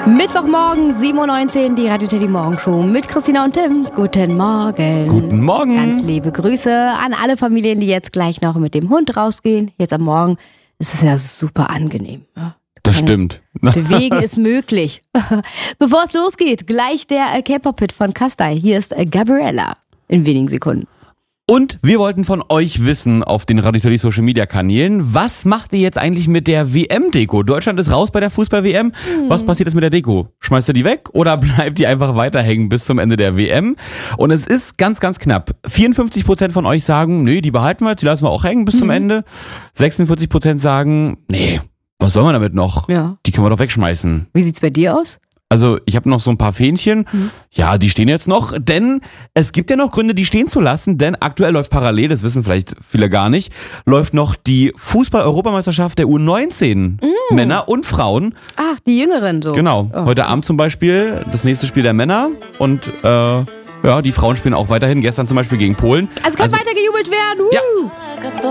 Mittwochmorgen, 7.19 Uhr, die Radio Teddy Morgenshow mit Christina und Tim. Guten Morgen. Guten Morgen. Ganz liebe Grüße an alle Familien, die jetzt gleich noch mit dem Hund rausgehen. Jetzt am Morgen ist es ja super angenehm. Ja? Das stimmt. Bewegen ist möglich. Bevor es losgeht, gleich der K-Pop-Hit von Kastai. Hier ist Gabriella in wenigen Sekunden. Und wir wollten von euch wissen auf den Radio Teddy Social Media Kanälen, was macht ihr jetzt eigentlich mit der WM-Deko? Deutschland ist raus bei der Fußball-WM. Was passiert jetzt mit der Deko? Schmeißt ihr die weg oder bleibt die einfach weiterhängen bis zum Ende der WM? Und es ist ganz, ganz knapp. 54% von euch sagen, nee, die behalten wir, die lassen wir auch hängen bis zum Ende. 46% sagen, nee, was soll man damit noch? Ja. Die können wir doch wegschmeißen. Wie sieht's bei dir aus? Also ich habe noch so ein paar Fähnchen, ja, die stehen jetzt noch, denn es gibt ja noch Gründe, die stehen zu lassen, denn aktuell läuft parallel, das wissen vielleicht viele gar nicht, läuft noch die Fußball-Europameisterschaft der U19, Männer und Frauen. Ach, die Jüngeren so. Genau, heute Abend zum Beispiel das nächste Spiel der Männer und ja, die Frauen spielen auch weiterhin, gestern zum Beispiel gegen Polen. Also kann weiter gejubelt werden. Ja.